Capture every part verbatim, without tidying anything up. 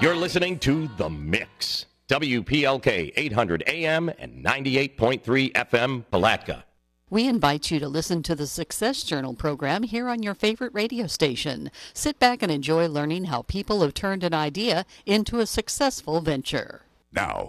You're listening to The Mix. W P L K eight hundred A M and ninety-eight point three F M, Palatka. We invite you to listen to the Success Journal program here on your favorite radio station. Sit back and enjoy learning how people have turned an idea into a successful venture. Now,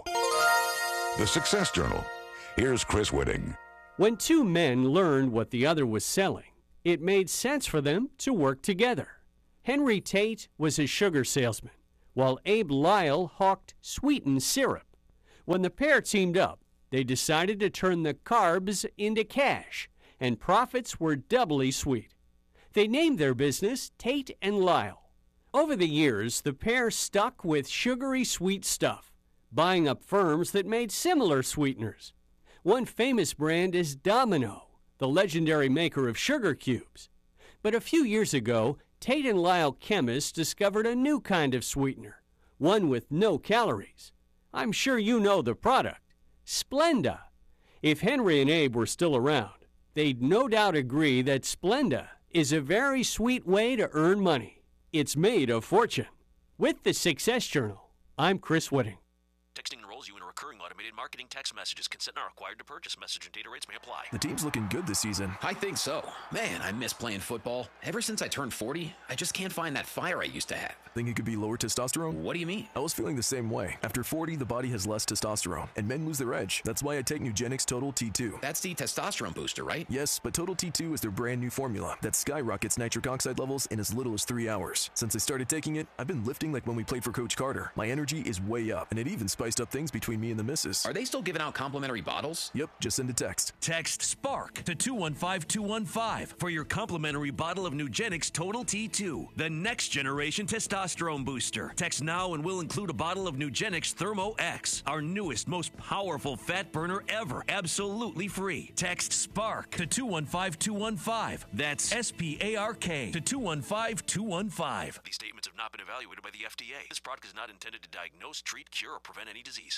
the Success Journal. Here's Chris Whitting. When two men learned what the other was selling, it made sense for them to work together. Henry Tate was a sugar salesman, while Abe Lyle hawked sweetened syrup. When the pair teamed up, they decided to turn the carbs into cash, and profits were doubly sweet. They named their business Tate and Lyle. Over the years, the pair stuck with sugary sweet stuff, buying up firms that made similar sweeteners. One famous brand is Domino, the legendary maker of sugar cubes. But a few years ago, Tate and Lyle chemists discovered a new kind of sweetener, one with no calories. I'm sure you know the product, Splenda. If Henry and Abe were still around, they'd no doubt agree that Splenda is a very sweet way to earn money. It's made a fortune. With the Success Journal, I'm Chris Whitting. Texting enrolls you in a recurring automated marketing text messages. Consent not required to purchase. Message and data rates may apply. The team's looking good this season. I think so. Man, I miss playing football. Ever since I turned forty, I just can't find that fire I used to have. Think it could be lower testosterone? What do you mean? I was feeling the same way. After forty, the body has less testosterone, and men lose their edge. That's why I take Nugenix Total T two. That's the testosterone booster, right? Yes, but Total T two is their brand new formula that skyrockets nitric oxide levels in as little as three hours. Since I started taking it, I've been lifting like when we played for Coach Carter. My energy is way up, and it even spiced up things between me and the missus. Are they still giving out complimentary bottles? Yep, just send a text. Text SPARK to two one five two one five for your complimentary bottle of Nugenix Total T two, the next generation testosterone booster. Text now and we'll include a bottle of Nugenix Thermo X, our newest, most powerful fat burner ever, absolutely free. Text SPARK to two one five two one five. That's S P A R K to two one five two one five. These statements have not been evaluated by the F D A. This product is not intended to diagnose, treat, cure, or prevent any disease.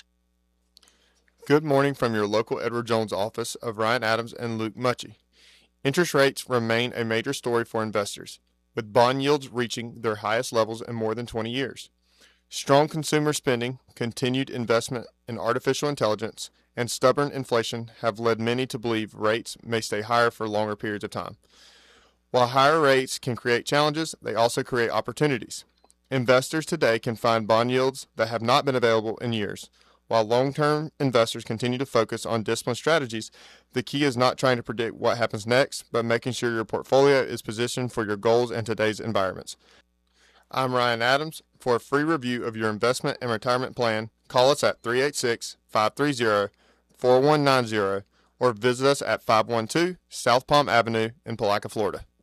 Good morning from your local Edward Jones office of Ryan Adams and Luke Mucci. Interest rates remain a major story for investors, with bond yields reaching their highest levels in more than twenty years. Strong consumer spending, continued investment in artificial intelligence, and stubborn inflation have led many to believe rates may stay higher for longer periods of time. While higher rates can create challenges, they also create opportunities. Investors today can find bond yields that have not been available in years. While long-term investors continue to focus on disciplined strategies, the key is not trying to predict what happens next, but making sure your portfolio is positioned for your goals in today's environments. I'm Ryan Adams. For a free review of your investment and retirement plan, call us at three eight six, five three zero, four one nine zero or visit us at five one two South Palm Avenue in Palatka, Florida.